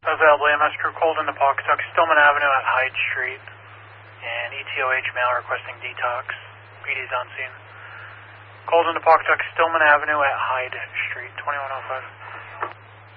Available EMS crew called into Pawcatuck, Stillman Avenue at Hyde Street. And ETOH male requesting detox. PD's on scene. Called into Pawcatuck, Stillman Avenue at Hyde Street, 2105.